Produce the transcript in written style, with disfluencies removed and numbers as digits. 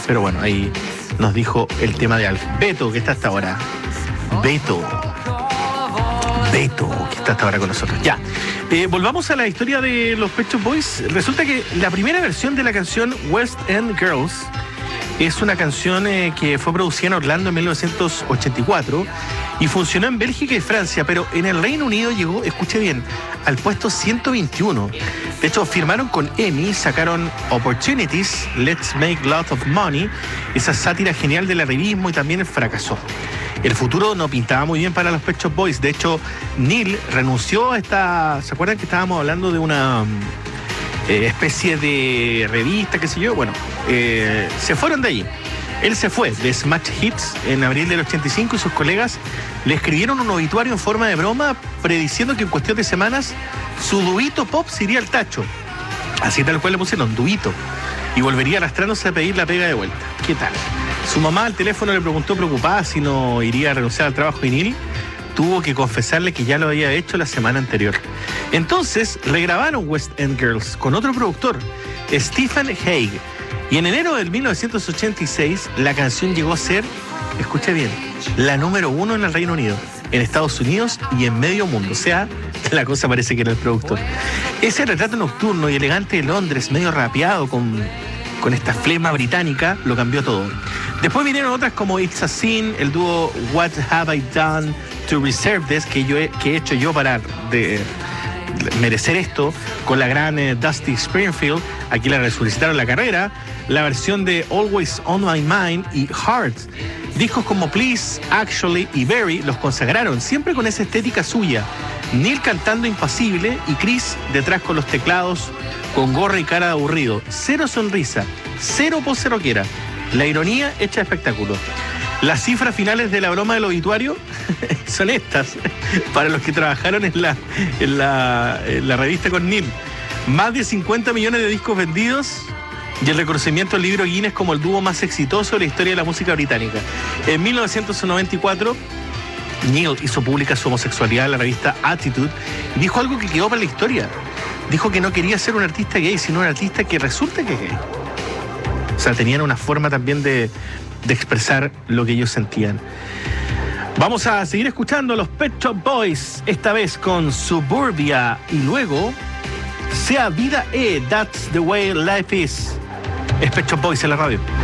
Pero bueno, ahí nos dijo el tema de Alf. Beto, que está hasta ahora. Beto, que está hasta ahora con nosotros. Ya. Volvamos a la historia de los Pet Shop Boys. Resulta que la primera versión de la canción West End Girls es una canción que fue producida en Orlando en 1984 y funcionó en Bélgica y Francia, pero en el Reino Unido llegó, escuche bien, al puesto 121. De hecho, firmaron con EMI, sacaron Opportunities, Let's Make Lots of Money, esa sátira genial del arribismo, y también fracasó. El futuro no pintaba muy bien para los Pet Shop Boys. De hecho, Neil renunció a esta... ¿Se acuerdan que estábamos hablando de una especie de revista, qué sé yo? Bueno, se fueron de allí. Él se fue de Smash Hits en abril del 85 y sus colegas le escribieron un obituario en forma de broma prediciendo que en cuestión de semanas su duito pop se iría al tacho. Así tal cual le pusieron, duito. Y volvería arrastrándose a pedir la pega de vuelta. ¿Qué tal? Su mamá al teléfono le preguntó preocupada si no iría a renunciar al trabajo, y Neil tuvo que confesarle que ya lo había hecho la semana anterior. Entonces regrabaron West End Girls con otro productor, Stephen Hague. Y en enero del 1986 la canción llegó a ser, escuche bien, la número 1 en el Reino Unido, en Estados Unidos y en medio mundo. O sea, la cosa parece que era el productor. Ese retrato nocturno y elegante de Londres, medio rapeado con esta flema británica, lo cambió todo. Después vinieron otras como It's a Sin, el dúo What Have I Done to Deserve This, que he hecho yo para merecer esto, con la gran Dusty Springfield. Aquí le resolicitaron la carrera. La versión de Always on My Mind y Heart. Discos como Please, Actually y Very los consagraron, siempre con esa estética suya. Neil cantando impasible y Chris detrás con los teclados, con gorra y cara de aburrido. Cero sonrisa, cero pose rockera. La ironía hecha espectáculo. Las cifras finales de la broma del obituario son estas, para los que trabajaron en la revista con Neil. Más de 50 millones de discos vendidos y el reconocimiento al libro Guinness como el dúo más exitoso de la historia de la música británica. En 1994, Neil hizo pública su homosexualidad en la revista Attitude y dijo algo que quedó para la historia. Dijo que no quería ser un artista gay, sino un artista que resulta que es gay. O sea, tenían una forma también de expresar lo que ellos sentían. Vamos a seguir escuchando a los Pet Shop Boys, esta vez con Suburbia y luego Sea Vida That's the Way Life Is. Es Pet Shop Boys en la radio.